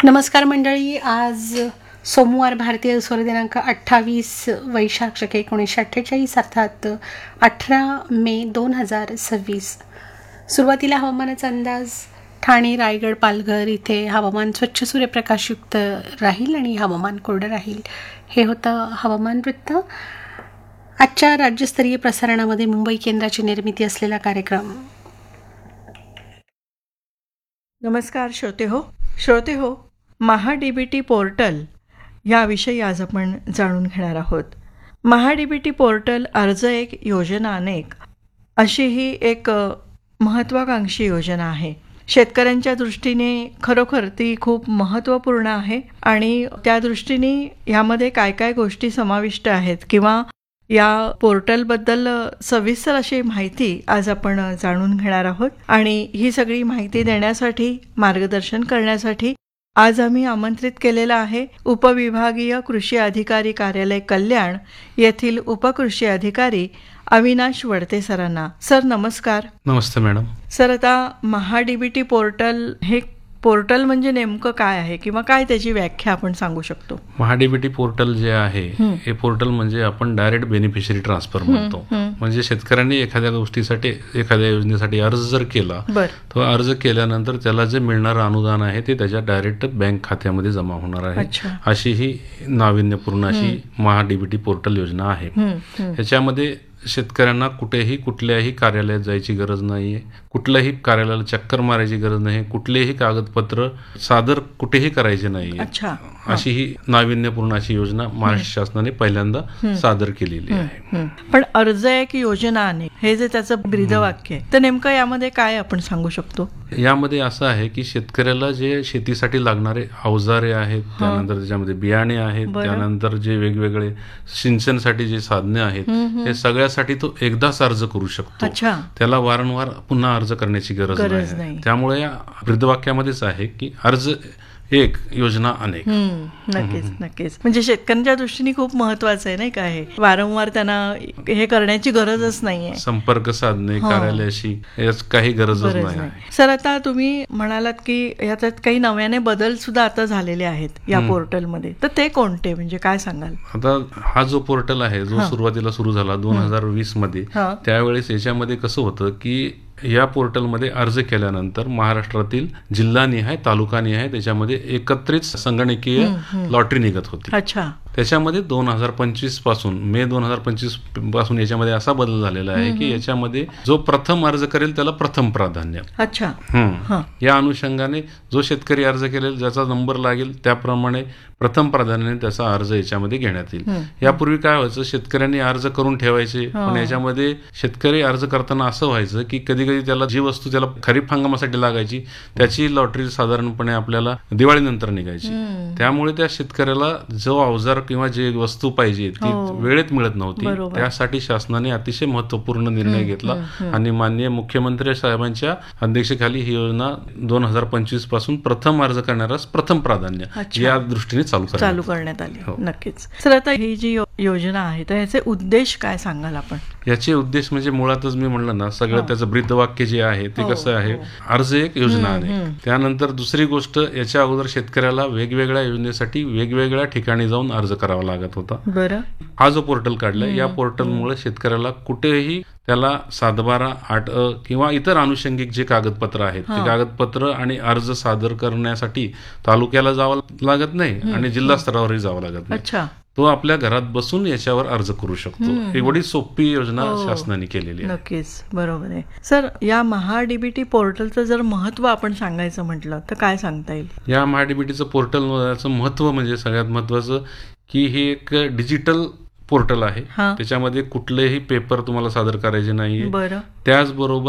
नमस्कार मंडळी. आज सोमवार, भारतीय सूर्य दिनांक 28 वैशाख शके 1948 अर्थात 18 मे 2026. सुरुवातीला हवामानाचा अंदाज. ठाणे, रायगड, पालघर इथे हवामान स्वच्छ सूर्यप्रकाशयुक्त राहील आणि हवामान कोरडं राहील. हे होतं हवामान वृत्त. आजच्या राज्यस्तरीय प्रसारणामध्ये मुंबई केंद्राची निर्मिती असलेला कार्यक्रम. नमस्कार श्रोते हो, महाडीबीटी पोर्टल याविषयी आज आपण जाणून घेणार आहोत. महाडीबीटी पोर्टल अर्ज एक योजना अनेक अशी ही एक महत्त्वाकांक्षी योजना आहे. शेतकऱ्यांच्या दृष्टीने खरोखर ती खूप महत्त्वपूर्ण आहे आणि त्या दृष्टीने यामध्ये काय काय गोष्टी समाविष्ट आहेत किंवा या पोर्टलबद्दल सविस्तर अशी माहिती आज आपण जाणून घेणार आहोत. आणि ही सगळी माहिती देण्यासाठी, मार्गदर्शन करण्यासाठी आज आम्ही आमंत्रित केलेलं आहे उपविभागीय कृषी अधिकारी कार्यालय कल्याण येथील उपकृषी अधिकारी अविनाश वडते सरांना. सर नमस्कार. नमस्ते मॅडम. सर, आता महाडीबीटी पोर्टल हे पोर्टल म्हणजे नेमकं काय आहे किंवा काय त्याची व्याख्या आपण सांगू शकतो? महाडीबीटी पोर्टल जे आहे हे पोर्टल म्हणजे आपण डायरेक्ट बेनिफिशरी ट्रान्सफर म्हणतो. म्हणजे शेतकऱ्यांनी एखाद्या गोष्टीसाठी, एखाद्या योजनेसाठी अर्ज जर केला, तो अर्ज केल्यानंतर त्याला जे मिळणारं अनुदान आहे ते त्याच्या डायरेक्ट बँक खात्यामध्ये जमा होणार आहे. अशी ही नाविन्यपूर्ण अशी महाडीबीटी पोर्टल योजना आहे. ह्याच्यामध्ये शेतकऱ्यांना कुठल्याही कार्यालयात जायची गरज नाहीये, कुठल्याही कार्यालयाला चक्कर मारायची गरज नाही, कुठलेही कागदपत्र सादर कुठेही करायचे नाहीये. अशी ही नाविन्यपूर्ण अशी योजना महाराष्ट्र शासनाने पहिल्यांदा सादर केलेली आहे. पण अर्ज एक योजना अनेक हे जे त्याचं ब्रीदवाक्य आहे, तर नेमकं यामध्ये काय आपण सांगू शकतो? यामध्ये असं आहे की शेतकऱ्याला जे शेतीसाठी लागणारे अवजारे आहेत, त्यानंतर त्याच्यामध्ये बियाणे आहेत, त्यानंतर जे वेगवेगळे सिंचनसाठी जे साधने आहेत, हे सगळ्यासाठी तो एकदाच अर्ज करू शकतो. त्याला वारंवार पुन्हा अर्ज करण्याची गरज नाही. त्यामुळे या ब्रीदवाक्यामध्येच आहे की अर्ज एक योजना अनेक. नक्कीच. म्हणजे शेतकऱ्यांच्या दृष्टीने खूप महत्वाचं आहे, नाही का? हे वारंवार त्यांना हे करण्याची गरजच नाहीये. संपर्क साधणे कार्यालयाशी काही गरजच नाही. सर, आता तुम्ही म्हणालात की याच्यात काही नव्याने बदल सुद्धा आता झालेले आहेत या पोर्टलमध्ये, तर ते कोणते, म्हणजे काय सांगाल? आता हा जो पोर्टल आहे, जो सुरुवातीला सुरू झाला 2020 मध्ये, त्यावेळेस याच्यामध्ये कसं होतं की या पोर्टलमध्ये अर्ज केल्यानंतर महाराष्ट्रातील जिल्हानिहाय, तालुकानिहाय त्याच्यामध्ये एकत्रित संगणकीय लॉटरी निघत होती. त्याच्यामध्ये 2025 पासून, मे 2025 पासून याच्यामध्ये असा बदल झालेला आहे की याच्यामध्ये जो प्रथम अर्ज करेल त्याला प्रथम प्राधान्य. या अनुषंगाने जो शेतकरी अर्ज करेल, ज्याचा नंबर लागेल त्याप्रमाणे प्रथम प्राधान्याने त्याचा अर्ज याच्यामध्ये घेण्यात येईल. यापूर्वी काय व्हायचं, शेतकऱ्यांनी अर्ज करून ठेवायचे, पण याच्यामध्ये शेतकरी अर्ज करताना असं व्हायचं की कधी कधी त्याला जी वस्तू त्याला खरीप हंगामासाठी लागायची त्याची लॉटरी साधारणपणे आपल्याला दिवाळीनंतर निघायची. त्यामुळे त्या शेतकऱ्याला जो अवजार किंवा जे वस्तू पाहिजे ती वेळेत मिळत नव्हती. त्यासाठी शासनाने अतिशय महत्वपूर्ण निर्णय घेतला आणि माननीय मुख्यमंत्री साहेबांच्या अध्यक्षतेखाली ही योजना 2025 पासून प्रथम अर्ज करणाऱ्यास प्रथम प्राधान्य या दृष्टीने चालू करण्यात आली. नक्कीच. सर, आता ही जी योजना आहे तर याचे उद्देश काय सांगाल आपण? याचे उद्देश म्हणजे मुळातच मी म्हणलं ना, सगळं त्याचं ब्रीदवाक्य जे आहे ते कसं आहे, अर्ज एक योजना आहे. त्यानंतर दुसरी गोष्ट, याच्या अगोदर शेतकऱ्याला वेगवेगळ्या योजनेसाठी वेगवेगळ्या ठिकाणी जाऊन अर्ज करावा लागत होता. हा जो पोर्टल काढला, या पोर्टलमुळे शेतकऱ्याला कुठेही त्याला 7/12, 8 किंवा इतर अनुषंगिक जे कागदपत्र आहेत ते कागदपत्र आणि अर्ज सादर करण्यासाठी तालुक्याला जावं लागत नाही आणि जिल्हा स्तरावरही जावं लागत नाही. तो आपल्या घरात बसून याच्यावर अर्ज करू शकतो. एवढी सोपी योजना शासनाने केलेली आहे. नक्कीच, बरोबर आहे. सर, या महाडीबीटी पोर्टलचं जर महत्व आपण सांगायचं म्हटलं तर काय सांगता येईल? या महाडीबीटीचं पोर्टलचं महत्व म्हणजे सगळ्यात महत्वाचं की हे एक डिजिटल पोर्टल आहे. त्याच्यामध्ये कुठलेही पेपर तुम्हाला सादर करायचे नाहीये. त्याचबरोबर